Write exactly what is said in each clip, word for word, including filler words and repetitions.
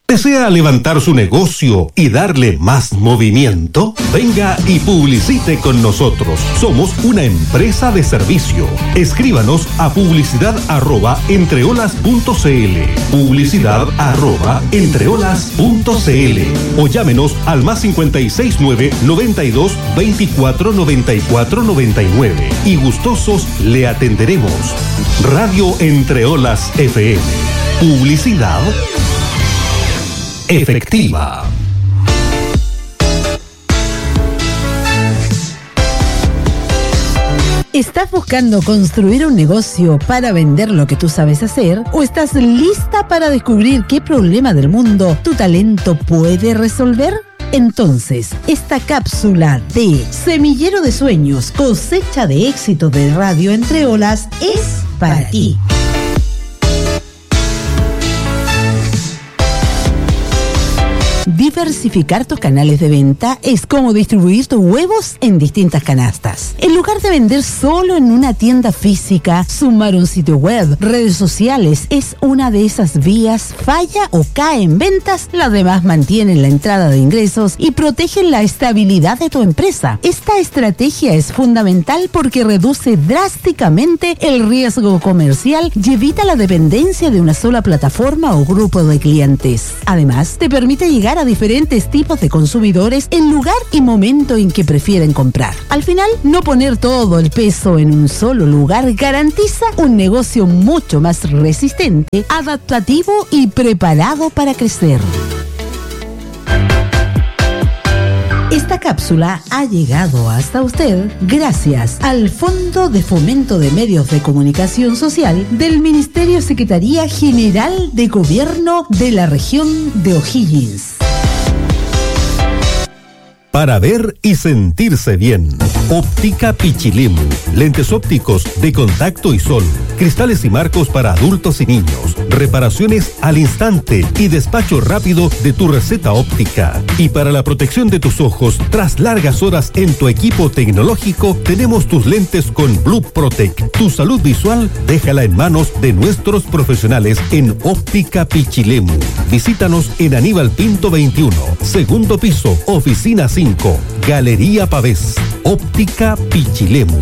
¿Desea levantar su negocio y darle más movimiento? Venga y publicite con nosotros. Somos una empresa de servicio. Escríbanos a publicidad arroba entreolas punto cl, publicidad arroba entreolas punto cl o llámenos al más cincuenta y seis nueve, noventa y dos, veinticuatro, noventa y cuatro, noventa y nueve y gustosos le atenderemos. Radio Entreolas F M. Publicidad efectiva. ¿Estás buscando construir un negocio para vender lo que tú sabes hacer? ¿O estás lista para descubrir qué problema del mundo tu talento puede resolver? Entonces, esta cápsula de Semillero de Sueños, cosecha de éxito de Radio Entreolas es para ti. Diversificar tus canales de venta es como distribuir tus huevos en distintas canastas. En lugar de vender solo en una tienda física, sumar un sitio web, redes sociales es una de esas vías. Falla o cae en ventas, las demás mantienen la entrada de ingresos y protegen la estabilidad de tu empresa. Esta estrategia es fundamental porque reduce drásticamente el riesgo comercial y evita la dependencia de una sola plataforma o grupo de clientes. Además, te permite llegar a diferentes tipos de consumidores en lugar y momento en que prefieren comprar. Al final, no poner todo el peso en un solo lugar garantiza un negocio mucho más resistente, adaptativo y preparado para crecer. Esta cápsula ha llegado hasta usted gracias al Fondo de Fomento de Medios de Comunicación Social del Ministerio Secretaría General de Gobierno de la Región de O'Higgins. Para ver y sentirse bien. Óptica Pichilemu. Lentes ópticos de contacto y sol. Cristales y marcos para adultos y niños. Reparaciones al instante y despacho rápido de tu receta óptica. Y para la protección de tus ojos, tras largas horas en tu equipo tecnológico, tenemos tus lentes con Blue Protect. Tu salud visual, déjala en manos de nuestros profesionales en Óptica Pichilemu. Visítanos en Aníbal Pinto veintiuno, segundo piso, oficina cinco, Galería Pavés. Óptica Pichilemu.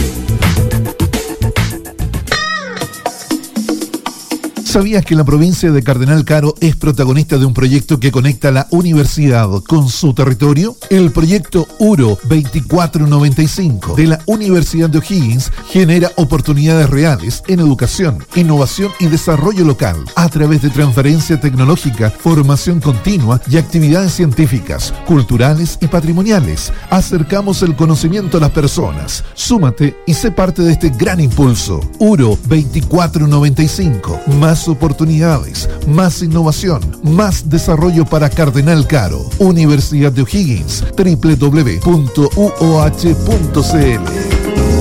¿Sabías que la provincia de Cardenal Caro es protagonista de un proyecto que conecta la universidad con su territorio? El proyecto U R O veinticuatro noventa y cinco de la Universidad de O'Higgins genera oportunidades reales en educación, innovación y desarrollo local a través de transferencia tecnológica, formación continua y actividades científicas, culturales y patrimoniales. Acercamos el conocimiento a las personas. Súmate y sé parte de este gran impulso. U R O veinticuatro noventa y cinco. Más oportunidades, más innovación, más desarrollo para Cardenal Caro. Universidad de O'Higgins. doble u doble u doble u punto u o h punto c l.